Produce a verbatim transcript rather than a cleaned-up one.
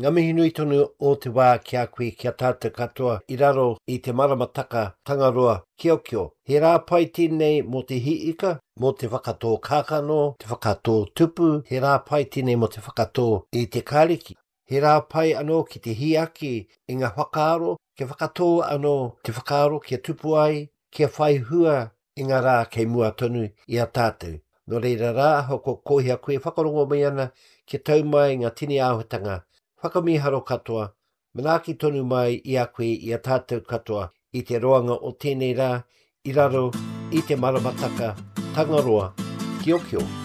Ngā mihi nui tonu o te wā ki a koe ki a tātou katoa i raro i te maramataka tangaroa kio kio. He rā pai tēnei mō te hiika, mō te whakatō kākano, te whakatō tupu, he rā pai tēnei mō te whakatō i te kāriki. He rā pai anō ki te hiaki i ngā whakaaro, ke whakatō anō te whakaaro kia tupu ai, kia whai hua i ngā rā kei mua tonu i a tātou. No reira rā, hoko kohia koe whakarongo mai ana ki tau mai ngā tini āhutanga. Whakamiharo katoa, manaaki tonu mai i a koe i a tātou katoa i te roanga o tēnei rā, i raro i te maramataka tangaroa kio kio.